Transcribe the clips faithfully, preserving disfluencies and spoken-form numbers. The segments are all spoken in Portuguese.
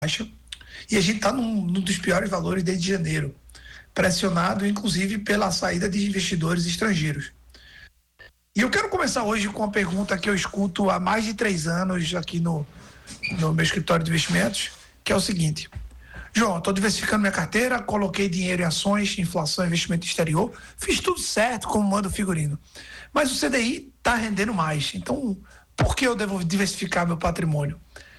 baixa e a gente está num, num dos piores valores desde janeiro, pressionado inclusive pela saída de investidores estrangeiros. E eu quero começar hoje com uma pergunta que eu escuto há mais de três anos aqui no, no meu escritório de investimentos, que é o seguinte: João, estou diversificando minha carteira, coloquei dinheiro em ações, inflação, investimento exterior, fiz tudo certo como manda o figurino, mas o C D I está rendendo mais, então por que eu devo diversificar meu patrimônio?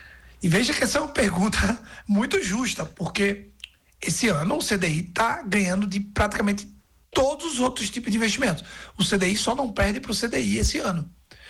E veja que essa é uma pergunta muito justa, porque esse ano o C D I está ganhando de praticamente todos os outros tipos de investimentos. O C D I só não perde para o C D I esse ano.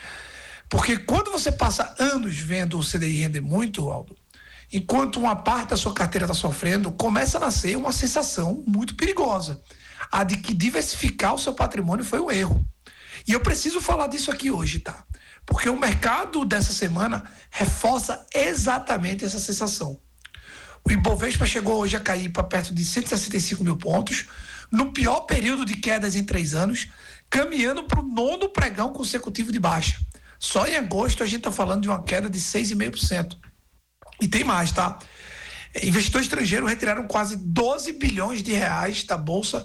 Porque quando você passa anos vendo o C D I render muito, Aldo, enquanto uma parte da sua carteira está sofrendo, começa a nascer uma sensação muito perigosa, a de que diversificar o seu patrimônio foi um erro. E eu preciso falar disso aqui hoje, tá? Porque o mercado dessa semana reforça exatamente essa sensação. O Ibovespa chegou hoje a cair para perto de cento e sessenta e cinco mil pontos, no pior período de quedas em três anos, caminhando para o nono pregão consecutivo de baixa. Só em agosto a gente está falando de uma queda de seis vírgula cinco por cento. E tem mais, tá? Investidores estrangeiros retiraram quase doze bilhões de reais da Bolsa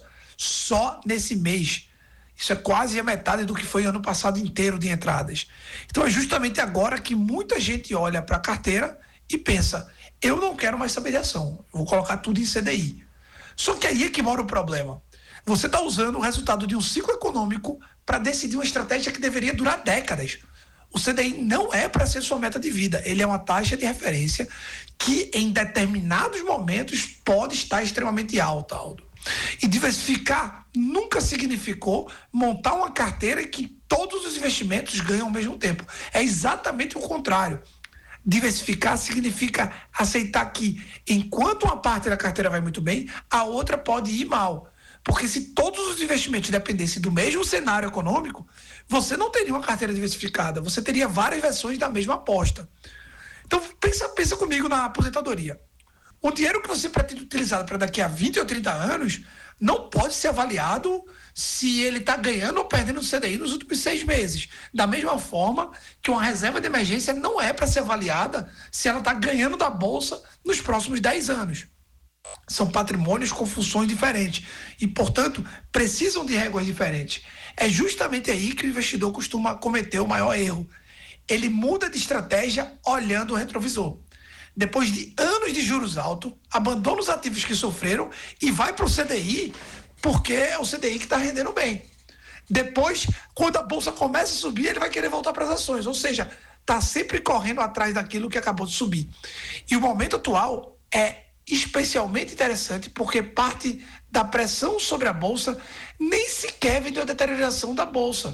só nesse mês. Isso é quase a metade do que foi ano passado inteiro de entradas. Então é justamente agora que muita gente olha para a carteira e pensa: eu não quero mais saber de ação, eu vou colocar tudo em C D I. Só que aí é que mora o problema. Você está usando o resultado de um ciclo econômico para decidir uma estratégia que deveria durar décadas. O C D I não é para ser sua meta de vida, ele é uma taxa de referência que em determinados momentos pode estar extremamente alta, Aldo. E diversificar nunca significou montar uma carteira em que todos os investimentos ganham ao mesmo tempo. É exatamente o contrário. Diversificar significa aceitar que, enquanto uma parte da carteira vai muito bem, a outra pode ir mal. Porque se todos os investimentos dependessem do mesmo cenário econômico, você não teria uma carteira diversificada, você teria várias versões da mesma aposta. Então, pensa, pensa comigo na aposentadoria. O dinheiro que você pretende utilizar para daqui a vinte ou trinta anos não pode ser avaliado se ele está ganhando ou perdendo o C D I nos últimos seis meses. Da mesma forma que uma reserva de emergência não é para ser avaliada se ela está ganhando da Bolsa nos próximos dez anos. São patrimônios com funções diferentes e, portanto, precisam de regras diferentes. É justamente aí que o investidor costuma cometer o maior erro. Ele muda de estratégia olhando o retrovisor. Depois de anos de juros altos, abandona os ativos que sofreram e vai para o C D I, porque é o C D I que está rendendo bem. Depois, quando a Bolsa começa a subir, ele vai querer voltar para as ações, ou seja, está sempre correndo atrás daquilo que acabou de subir. E o momento atual é especialmente interessante porque parte da pressão sobre a Bolsa nem sequer vem da deterioração da Bolsa.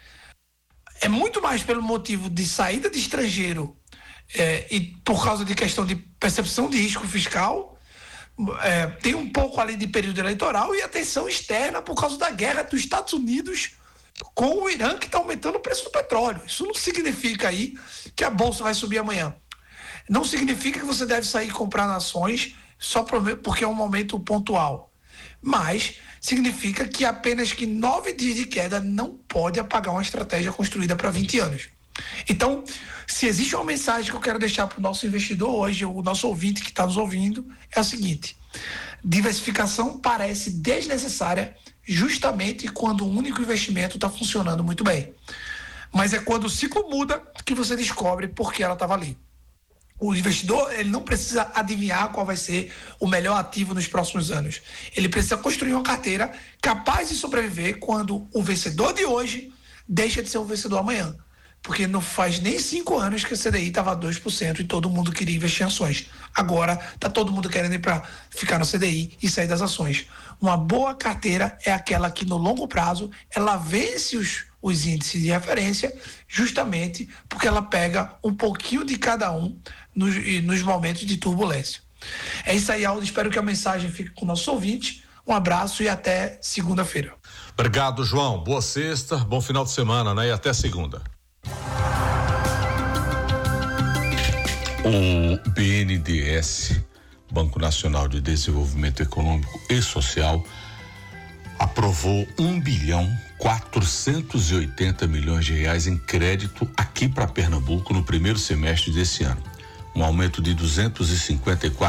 É muito mais pelo motivo de saída de estrangeiro é, e por causa de questão de percepção de risco fiscal, é, tem um pouco ali de período eleitoral e a tensão externa por causa da guerra dos Estados Unidos com o Irã, que está aumentando o preço do petróleo. Isso não significa aí que a Bolsa vai subir amanhã. Não significa que você deve sair comprar ações só porque é um momento pontual. Mas significa que apenas que nove dias de queda não pode apagar uma estratégia construída para vinte anos. Então, se existe uma mensagem que eu quero deixar para o nosso investidor hoje, o nosso ouvinte que está nos ouvindo, é a seguinte: diversificação parece desnecessária justamente quando o único investimento está funcionando muito bem. Mas é quando o ciclo muda que você descobre por que ela estava ali. O investidor, ele não precisa adivinhar qual vai ser o melhor ativo nos próximos anos. Ele precisa construir uma carteira capaz de sobreviver quando o vencedor de hoje deixa de ser o vencedor amanhã. Porque não faz nem cinco anos que o C D I estava a dois por cento e todo mundo queria investir em ações. Agora está todo mundo querendo ir para ficar no C D I e sair das ações. Uma boa carteira é aquela que no longo prazo ela vence os, os índices de referência justamente porque ela pega um pouquinho de cada um nos, nos momentos de turbulência. É isso aí, Aldo. Espero que a mensagem fique com o nosso ouvinte. Um abraço e até segunda-feira. Obrigado, João. Boa sexta, bom final de semana, né? E até segunda. O B N D E S, Banco Nacional de Desenvolvimento Econômico e Social, aprovou um bilhão quatrocentos e oitenta milhões de reais em crédito aqui para Pernambuco no primeiro semestre desse ano, um aumento de duzentos e cinquenta e quatro